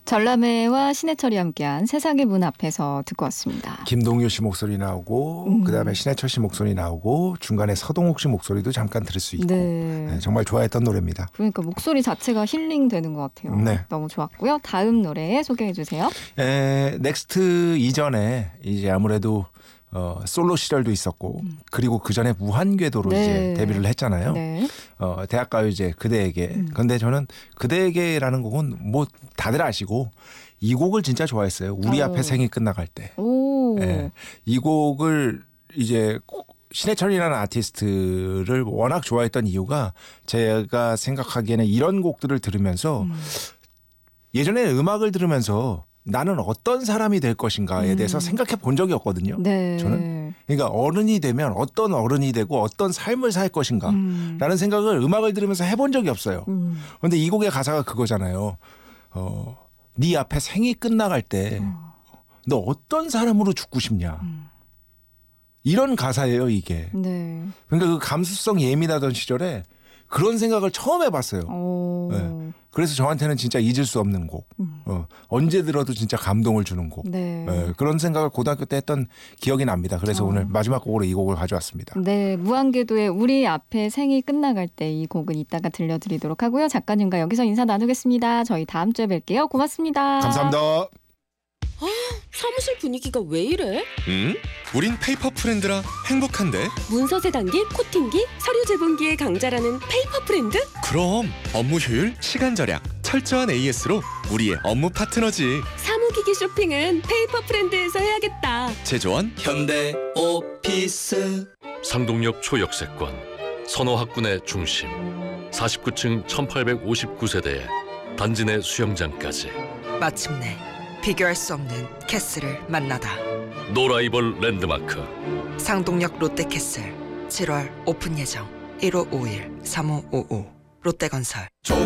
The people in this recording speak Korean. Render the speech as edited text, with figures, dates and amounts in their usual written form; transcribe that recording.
전람회와 신해철이 함께한 세상의 문 앞에서 듣고 왔습니다. 김동률 씨 목소리 나오고 그다음에 신해철 씨 목소리 나오고 중간에 서동욱 씨 목소리도 잠깐 들을 수 있고 네, 정말 좋아했던 노래입니다. 그러니까 목소리 자체가 힐링되는 것 같아요. 네. 너무 좋았고요. 다음 노래 소개해 주세요. 넥스트 이전에 이제 아무래도 솔로 시절도 있었고 그리고 그 전에 무한궤도로 네. 이제 데뷔를 했잖아요. 네. 대학가요제 그대에게. 근데 저는 그대에게라는 곡은 뭐 다들 아시고 이 곡을 진짜 좋아했어요. 우리 앞에 생이 끝나갈 때. 오. 네. 이 곡을 이제 신해철이라는 아티스트를 워낙 좋아했던 이유가 제가 생각하기에는 이런 곡들을 들으면서 예전에 음악을 들으면서 나는 어떤 사람이 될 것인가에 대해서 생각해 본 적이 없거든요. 네. 저는. 그러니까 어른이 되면 어떤 어른이 되고 어떤 삶을 살 것인가 라는 생각을 음악을 들으면서 해본 적이 없어요. 그런데 이 곡의 가사가 그거잖아요. 네 앞에 생이 끝나갈 때 너 어떤 사람으로 죽고 싶냐. 이런 가사예요 이게. 네. 그러니까 그 감수성 예민하던 시절에 그런 생각을 처음 해봤어요. 네. 그래서 저한테는 진짜 잊을 수 없는 곡. 언제 들어도 진짜 감동을 주는 곡. 네. 네. 그런 생각을 고등학교 때 했던 기억이 납니다. 그래서 오늘 마지막 곡으로 이 곡을 가져왔습니다. 네, 무한궤도의 우리 앞에 생이 끝나갈 때 이 곡은 이따가 들려드리도록 하고요. 작가님과 여기서 인사 나누겠습니다. 저희 다음 주에 뵐게요. 고맙습니다. 감사합니다. 사무실 분위기가 왜 이래? 우린 페이퍼 프렌드라 행복한데. 문서 세단기, 코팅기, 서류 제본기의 강자라는 페이퍼 프렌드? 그럼 업무 효율, 시간 절약, 철저한 AS로 우리의 업무 파트너지. 사무기기 쇼핑은 페이퍼 프렌드에서 해야겠다. 제조원 현대 오피스. 상동역 초역세권, 선호학군의 중심, 49층 1859세대에 단지 내 수영장까지. 마침내 비교할 수 없는 캐슬을 만나다. 노라이벌 랜드마크 상동역 롯데캐슬 7월 오픈 예정. 1551-3555 롯데건설.